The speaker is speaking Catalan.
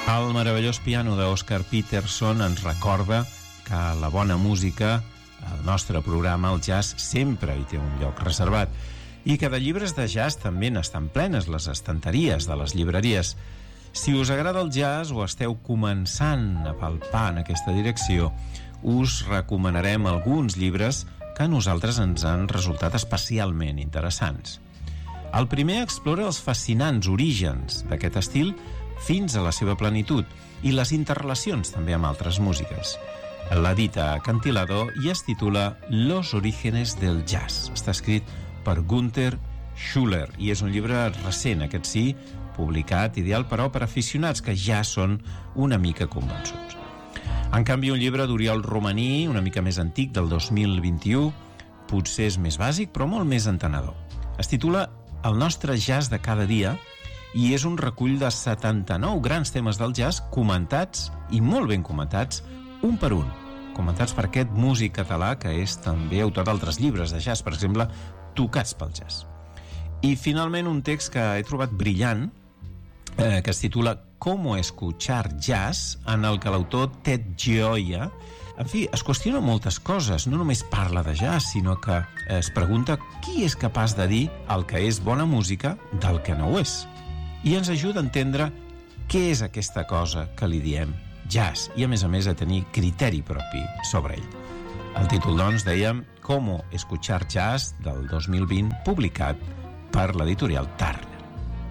El meravellós piano d'Oscar Peterson ens recorda que la bona música, el nostre programa, el jazz, sempre hi té un lloc reservat i que de llibres de jazz també n'estan plenes les estanteries de les llibreries. Si us agrada el jazz o esteu començant a palpar en aquesta direcció, us recomanarem alguns llibres que a nosaltres ens han resultat especialment interessants. El primer explora els fascinants orígens d'aquest estil fins a la seva plenitud i les interrelacions també amb altres músiques. L'edita Acantilado i es titula Los orígenes del jazz. Està escrit per Gunther Schuller i és un llibre recent, aquest sí, publicat, ideal però per aficionats que ja són una mica convençuts. En canvi, un llibre d'Oriol Romaní, una mica més antic, del 2021, potser és més bàsic però molt més entenedor. Es titula El nostre jazz de cada dia i és un recull de 79 grans temes del jazz comentats i molt ben comentats, un per un, comentats per aquest músic català que és també autor d'altres llibres de jazz, per exemple, tocats pel jazz. I finalment un text que he trobat brillant, que es titula Cómo escuchar jazz, en el que l'autor Ted Gioia, en fi, es qüestiona moltes coses, no només parla de jazz, sinó que es pregunta qui és capaç de dir el que és bona música del que no ho és. I ens ajuda a entendre què és aquesta cosa que li diem jazz i, a més, a tenir criteri propi sobre ell. El títol, doncs, dèiem Cómo escuchar jazz, del 2020, publicat per l'editorial TAR.